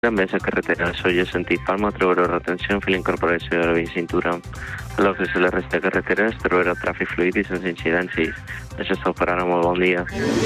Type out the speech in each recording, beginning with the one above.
Més a carretera de Sóller, sentit Palma, trobareu retenció en fil incorporació de la via cintura. A l'accés a la resta de carreteres trobareu tràfic fluid i sense incidències. Això està operant. Molt bon dia.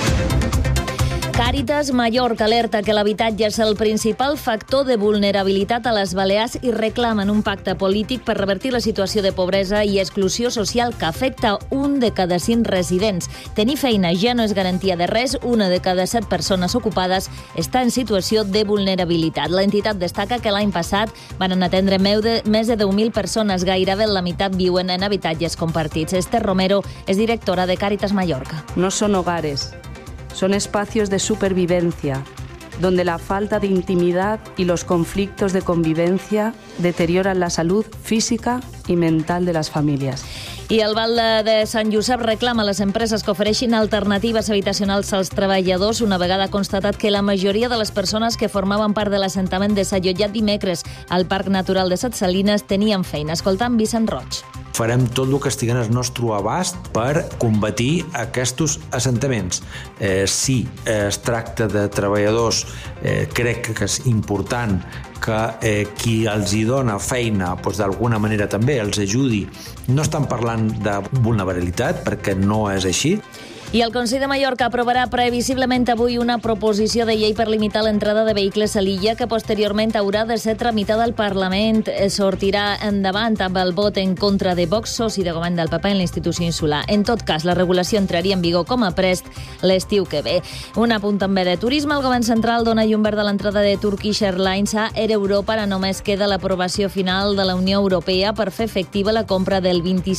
Càritas Mallorca alerta que l'habitatge és el principal factor de vulnerabilitat a les Balears i reclamen un pacte polític per revertir la situació de pobresa i exclusió social que afecta 1 de cada 5 residents. Tenir feina ja no és garantia de res, 1 de cada 7 persones ocupades està en situació de vulnerabilitat. L'entitat destaca que l'any passat van atendre més de 10.000 persones, gairebé la meitat viuen en habitatges compartits. Esther Romero és directora de Càritas Mallorca. No son hogares. Son espacios de supervivencia, donde la falta de intimidad y los conflictos de convivencia deterioran la salud física y mental de las familias. I el Val de Sant Josep reclama a les empreses que ofereixin alternatives habitacionals als treballadors una vegada constatat que la majoria de les persones que formaven part de l'assentament desallotjat dimecres al Parc Natural de Ses Salines tenien feina. Escoltant Vicent Roig. Farem tot el que estigui al nostre abast per combatir aquests assentaments. Si es tracta de treballadors, crec que és important que qui els hi dona feina d'alguna manera també els ajudi. No estan parlant de vulnerabilitat, perquè no és així. I el Consell de Mallorca aprovarà previsiblement avui una proposició de llei per limitar l'entrada de vehicles a l'illa que posteriorment haurà de ser tramitada al Parlament. Sortirà endavant amb el vot en contra de Vox, soci de govern del PP en l'institució insular. En tot cas, la regulació entraria en vigor com a prest l'estiu que ve. Un apunt també de turisme. El govern central dona llum verd a l'entrada de Turkish Airlines a Air Europa. Ara només queda l'aprovació final de la Unió Europea per fer efectiva la compra del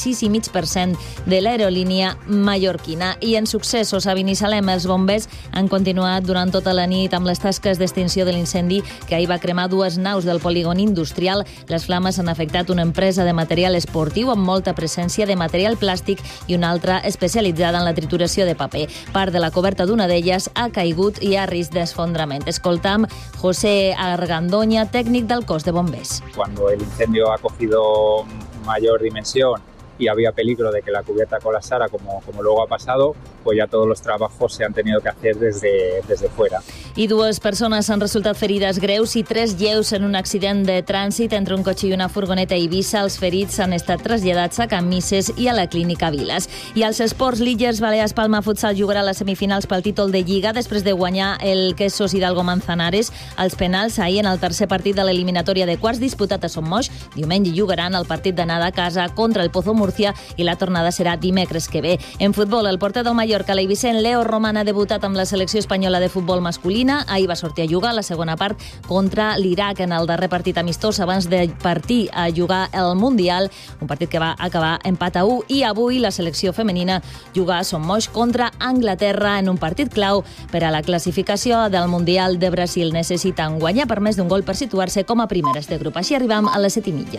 26,5% de l'aerolínia mallorquina. I en successos a Binissalem, els bombers han continuat durant tota la nit amb les tasques d'extinció de l'incendi que ahir va cremar 2 naus del polígon industrial. Les flames han afectat una empresa de material esportiu amb molta presència de material plàstic i una altra especialitzada en la trituració de paper. Part de la coberta d'una d'elles ha caigut i hi ha risc d'esfondrament. Escoltam José Argandoña, tècnic del cos de bombers. Cuando el incendio ha cogido mayor dimensión y había peligro de que la cubierta colapsara, como luego ha pasado, pues ya todos los trabajos se han tenido que hacer desde fuera. I 2 persones han resultat ferides greus i 3 lleus en un accident de trànsit entre un cotxe i una furgoneta a Eivissa. Els ferits han estat traslladats a Can Misses i a la Clínica Viles. I als esports, l'Illes Balears Palma Futsal jugarà a les semifinals pel títol de Lliga després de guanyar el Quesos Hidalgo Manzanares als penals ahir en el tercer partit de l'eliminatòria de quarts disputat a Son Moix. Diumenge jugaran el partit d'anada a casa contra el Pozo Murcia i la tornada serà dimecres que ve. En futbol, el porter del Mallorca, l'eivissent Leo Roman, ha debutat amb la selecció espanyola de futbol masculina. Ahir va sortir a jugar a la segona part contra l'Iraq en el darrer partit amistós abans de partir a jugar el Mundial, un partit que va acabar empat a 1. I avui la selecció femenina juga a Son Moix contra Anglaterra en un partit clau per a la classificació del Mundial de Brasil. Necessiten guanyar per més d'un gol per situar-se com a primeres de grup. Així arribam a les 7:30.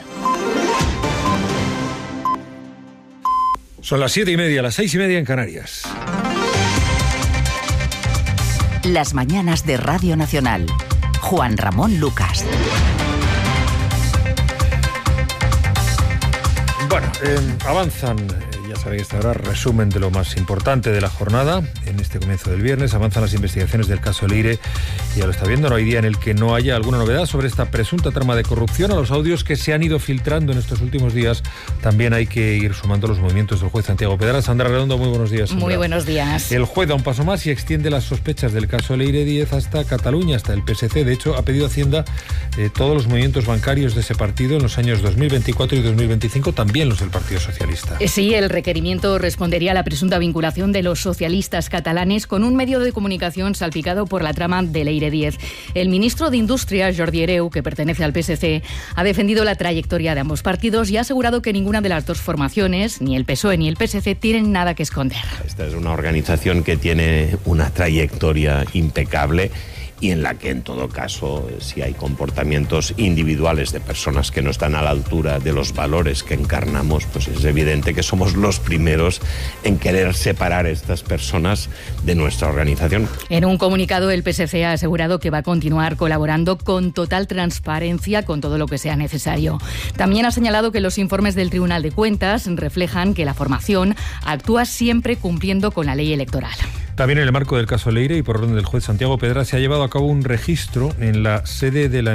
Son las 7:30, las 6:30 en Canarias. Las mañanas de Radio Nacional. Juan Ramón Lucas. Bueno, avanzan, ya sabéis esta hora, resumen de lo más importante de la jornada. En este comienzo del viernes avanzan las investigaciones del caso Leire. Ya lo está viendo, no hay día en el que no haya alguna novedad sobre esta presunta trama de corrupción. A los audios que se han ido filtrando en estos últimos días también hay que ir sumando los movimientos del juez Santiago Pedral. Sandra Redondo, muy buenos días, Sandra. Muy buenos días. El juez da un paso más y extiende las sospechas del caso Leire 10 hasta Cataluña, hasta el PSC. De hecho, ha pedido a Hacienda todos los movimientos bancarios de ese partido en los años 2024 y 2025, también los del Partido Socialista. Sí, el requerimiento respondería a la presunta vinculación de los socialistas catalanes con un medio de comunicación salpicado por la trama de Leire 10. El ministro de Industria, Jordi Hereu, que pertenece al PSC, ha defendido la trayectoria de ambos partidos y ha asegurado que ninguna de las dos formaciones, ni el PSOE ni el PSC, tienen nada que esconder. Esta es una organización que tiene una trayectoria impecable y en la que, en todo caso, si hay comportamientos individuales de personas que no están a la altura de los valores que encarnamos, pues es evidente que somos los primeros en querer separar a estas personas de nuestra organización. En un comunicado, el PSC ha asegurado que va a continuar colaborando con total transparencia con todo lo que sea necesario. También ha señalado que los informes del Tribunal de Cuentas reflejan que la formación actúa siempre cumpliendo con la ley electoral. También en el marco del caso Leire y por orden del juez Santiago Pedra se ha llevado a cabo un registro en la sede de la